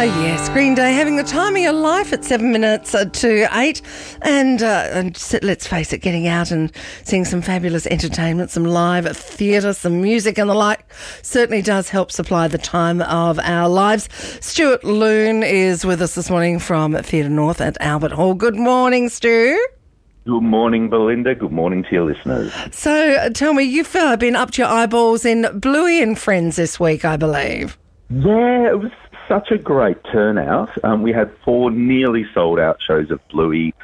Yes, Green Day having the time of your life at 7 minutes to 8. And let's face it, getting out and seeing some fabulous entertainment, some live theatre, some music and the like certainly does help supply the time of our lives. Stuart Loon is with us this morning from Theatre North at Albert Hall. Good morning, Stu. Good morning, Belinda. Good morning to your listeners. So tell me, you've been up to your eyeballs in Bluey and Friends this week, I believe. Yeah, it was such a great turnout. We had 4 nearly sold-out shows of Bluey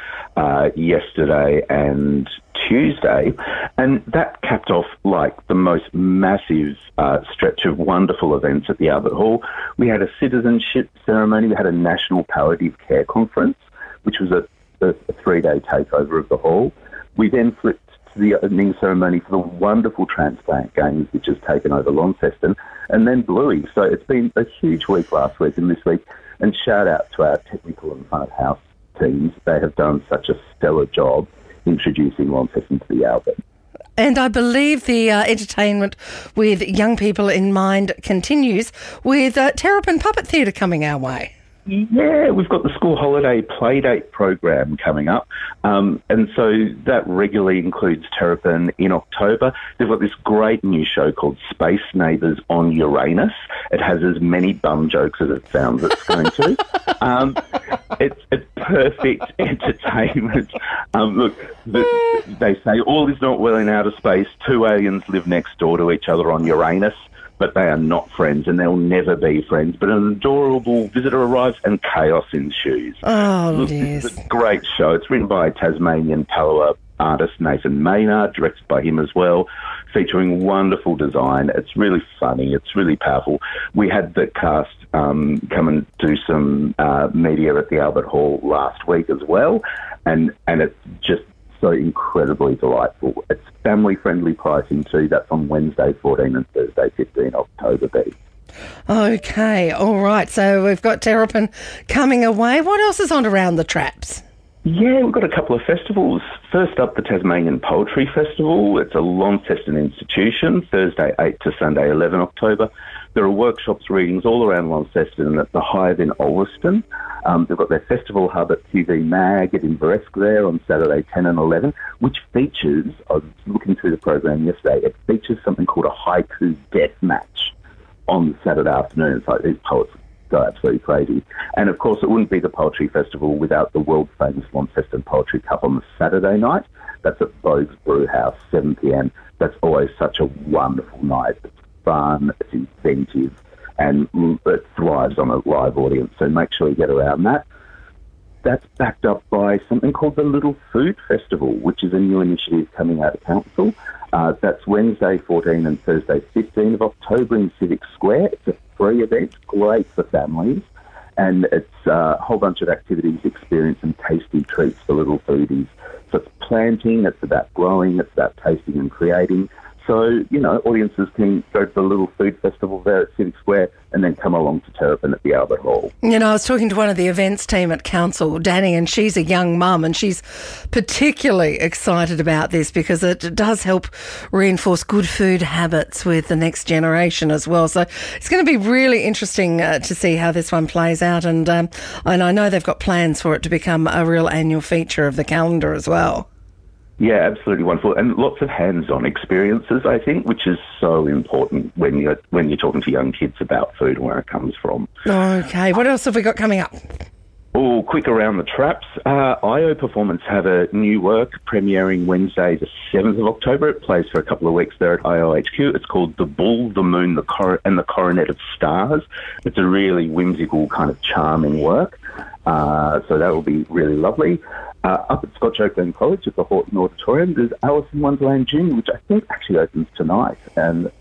yesterday and Tuesday, and that capped off like the most massive stretch of wonderful events at the Albert Hall. We had a citizenship ceremony. We had a national palliative care conference, which was a 3-day takeover of the hall. We then flipped to the opening ceremony for the wonderful transplant games, which has taken over Launceston, and then Bluey. So it's been a huge week last week and this week, and shout out to our technical and front of house teams. They have done such a stellar job introducing Launceston to the Albert. And I believe the entertainment with young people in mind continues with Terrapin Puppet Theatre coming our way. Yeah, we've got the school holiday playdate program coming up, and so that regularly includes Terrapin in October. They've got this great new show called Space Neighbours on Uranus. It has as many bum jokes as it sounds it's going to. It's perfect entertainment. Look, they say all is not well in outer space. 2 aliens live next door to each other on Uranus, but they are not friends and they'll never be friends. But an adorable visitor arrives and chaos ensues. Oh, yes. It's a great show. It's written by Tasmanian Palawa artist Nathan Maynard, directed by him as well, featuring wonderful design. It's really funny. It's really powerful. We had the cast come and do some media at the Albert Hall last week as well, and it's just so incredibly delightful. It's family-friendly pricing too. That's on Wednesday 14 and Thursday 15 October, Betty. Okay, all right. So we've got Terrapin coming away. What else is on around the traps? Yeah, we've got a couple of festivals. First up, the Tasmanian Poetry Festival. It's a Launceston institution, Thursday 8 to Sunday 11 October. There are workshops, readings all around Launceston at the Hive in Ulverston. They've got their festival hub at TV Mag at Inveresk there on Saturday 10 and 11, which features, I was looking through the program yesterday, it features something called a haiku death match on Saturday afternoon. It's like these poets go absolutely crazy. And of course, it wouldn't be the Poetry Festival without the world famous Launceston Poetry Cup on the Saturday night. That's at Vogue's Brew House, 7 p.m. That's always such a wonderful night. It's fun, it's inventive, and it thrives on a live audience. So make sure you get around that. That's backed up by something called the Little Food Festival, which is a new initiative coming out of council. That's Wednesday 14 and Thursday 15 of October in Civic Square. It's a free event, great for families, and it's a whole bunch of activities, experience and tasty treats for little foodies. So it's planting, it's about growing, it's about tasting and creating. So, you know, audiences can go to the Little Food Festival there at Civic Square and then come along to Terrapin at the Albert Hall. You know, I was talking to one of the events team at Council, Danny, and she's a young mum and she's particularly excited about this because it does help reinforce good food habits with the next generation as well. So it's going to be really interesting to see how this one plays out, and I know they've got plans for it to become a real annual feature of the calendar as well. Yeah, absolutely wonderful, and lots of hands-on experiences, I think, which is so important when you're talking to young kids about food and where it comes from. Okay, what else have we got coming up? Oh, quick around the traps. IO Performance have a new work premiering Wednesday the 7th of October. It plays for a couple of weeks there at IOHQ. It's called The Bull, the Moon, and the Coronet of Stars. It's a really whimsical, kind of charming work, so that will be really lovely. Up at Scotch Oakland College at the Horton Auditorium, there's Alice in Wonderland Junior, which I think actually opens tonight, and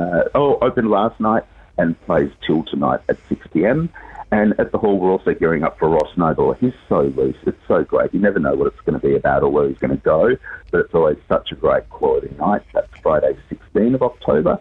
opened last night and plays till tonight at 6 p.m. And at the hall, we're also gearing up for Ross Noble. He's so loose. It's so great. You never know what it's going to be about or where he's going to go, but it's always such a great quality night. That's Friday, 16th of October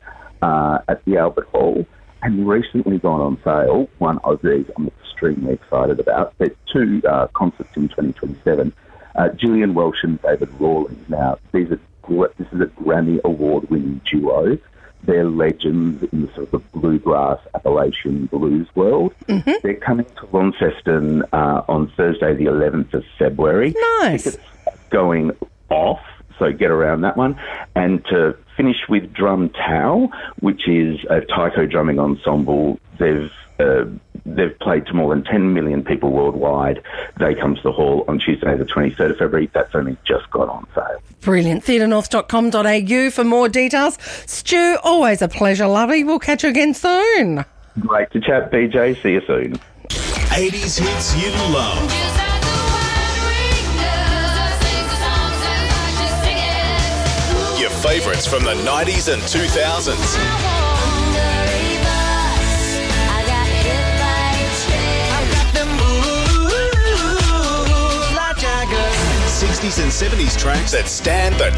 at the Albert Hall. And recently gone on sale, one of these I'm extremely excited about. There's 2 concerts in 2027. Gillian Welsh and David Rawlings. Now, this is a Grammy Award-winning duo. they're legends in the sort of the bluegrass Appalachian blues world. Mm-hmm. They're coming to Launceston on Thursday, the 11th of February. Nice. Tickets going off, so get around that one. And to finish with Drum Tao, which is a taiko drumming ensemble. They've played to more than 10 million people worldwide. They come to the hall on Tuesday, the 23rd of February. That's only just gone on sale. Brilliant. theatrenorth.com.au for more details. Stu, always a pleasure, lovey. We'll catch you again soon. Great to chat, BJ. See you soon. 80s hits you love. Your favourites from the 90s and 2000s. 60s and 70s tracks that stand the